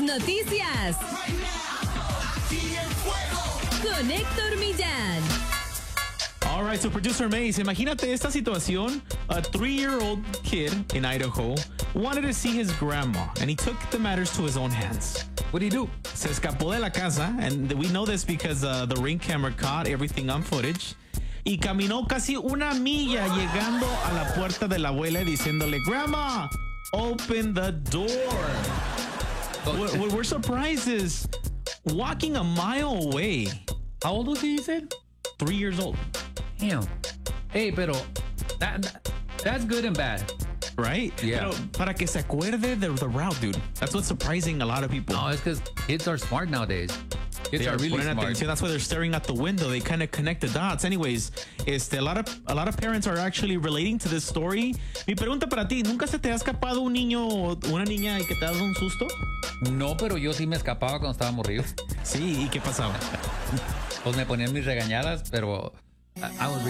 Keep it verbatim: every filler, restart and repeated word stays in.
noticias con Héctor Millán. All right, so producer Mace, imagínate esta situación. A three-year-old kid in Idaho wanted to see his grandma, and he took the matters to his own hands. What did he do? Se escapó de la casa, and we know this because uh, the Ring camera caught everything on footage. Y caminó casi una milla llegando a la puerta de la abuela diciéndole, Grandma, open the door. What, what we're surprised is walking a mile away. How old was he, you said? Three years old. Damn. Hey, pero that, that that's good and bad. Right? Yeah. Pero para que se acuerde de the route, dude. That's what's surprising a lot of people. No, it's because kids are smart nowadays. Kids They are are really ponen smart. atención. That's why they're staring at the window. They kind of connect the dots. Anyways, este, a lot of a lot of parents are actually relating to this story. Mi pregunta para ti, ¿nunca se te ha escapado un niño o una niña y que te ha dado un susto? No, pero yo sí me escapaba cuando estaba morrido. Sí, ¿y qué pasaba? Pues me ponían mis regañadas, pero I, I was